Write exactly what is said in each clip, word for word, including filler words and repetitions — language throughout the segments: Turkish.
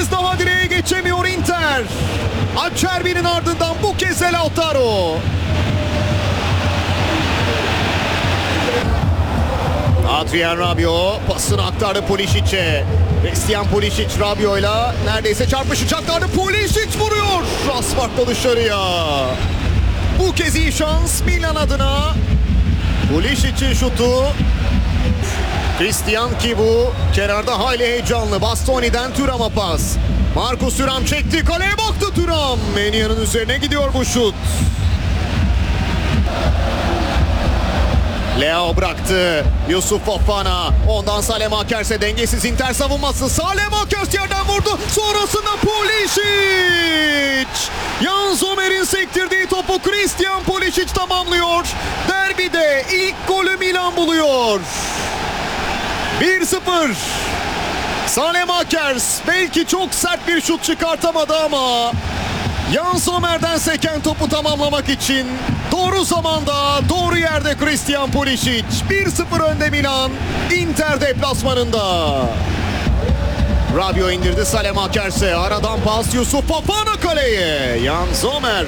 kez daha direğe geçemiyor Inter. Acerbi'nin ardından bu kez Lautaro. Adrian Rabiot pasını aktardı Pulisic'e. Christian Pulisic Rabiot'la neredeyse çarpışacaklardı. Pulisic vuruyor. Asfaltla dışarıya. Bu kez iyi şans Milan adına. Pulisic'in şutu. Christian ki bu kenarda hayli heyecanlı. Bastoni'den Thuram'a pas. Marcus Thuram çekti. Kaleye baktı Thuram. Maignan üzerine gidiyor bu şut. Leo bıraktı. Yusuf Fofana. Ondan Salemakers'e dengesiz Inter savunması. Salemekers yerden vurdu. Sonrasında Pulisic. Jan Sommer'in sektirdiği topu Christian Pulisic tamamlıyor. Derbide ilk golü Milan buluyor. bir sıfır. Salemekers belki çok sert bir şut çıkartamadı ama Jan Sommer'den seken topu tamamlamak için doğru zamanda, doğru yerde Christian Pulisic. bir sıfır önde Milan, Inter deplasmanında. Rabiot indirdi Salemakers'e. Aradan pas Yusuf Fofana kaleye. Jan Sommer.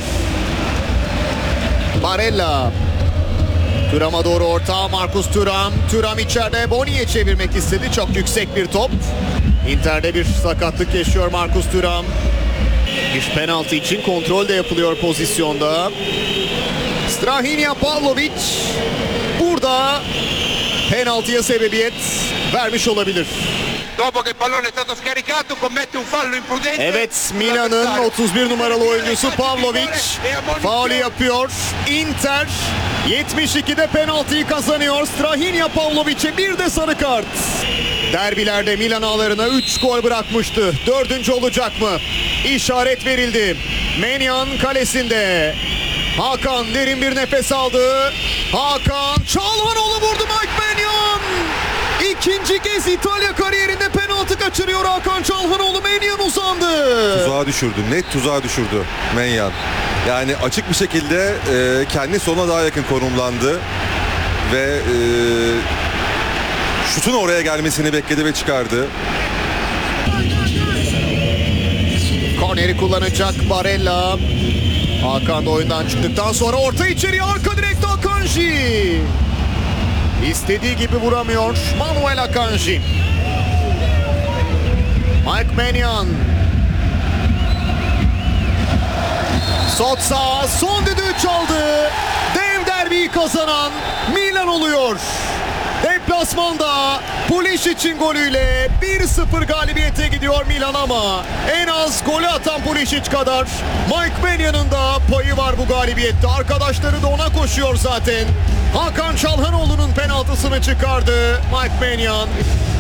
Barella. Thuram'a doğru orta. Marcus Thuram. Thuram içeride. Boni'ye çevirmek istedi. Çok yüksek bir top. Inter'de bir sakatlık yaşıyor Marcus Thuram. Bir penaltı için kontrol de yapılıyor pozisyonda. Strahinja Pavlovic burada penaltıya sebebiyet vermiş olabilir. Evet, Milan'ın otuz bir numaralı oyuncusu Pavlovic faulü yapıyor. Inter yetmiş ikide penaltıyı kazanıyor. Strahinja Pavlovic'e bir de sarı kart. Derbilerde Milan ağlarına üç gol bırakmıştı. Dördüncü olacak mı? İşaret verildi. Maignan kalesinde. Hakan derin bir nefes aldı. Hakan Çalhanoğlu vurdu. Mike Maignan. İkinci kez İtalya kariyerinde penaltı kaçırıyor Hakan Çalhanoğlu. Maignan uzandı. Tuzağa düşürdü. Net tuzağa düşürdü Maignan. Yani açık bir şekilde e, kendi sonuna daha yakın konumlandı. Ve e, şutun oraya gelmesini bekledi ve çıkardı. Korneri kullanacak Barella. Hakan da oyundan çıktıktan sonra orta içeriye, arka direkte Akanji. İstediği gibi vuramıyor Manuel Akanji. Mike Maignan. Sotsa son düdüğü çaldı. Dev derbiyi kazanan Milan oluyor. Deplasmanda Pulisic'in golüyle bir sıfır galibiyete gidiyor Milan ama en az golü atan Pulisic kadar Mike Maignan'ın da payı var bu galibiyette. Arkadaşları da ona koşuyor zaten. Hakan Çalhanoğlu'nun penaltısını çıkardı Mike Maignan.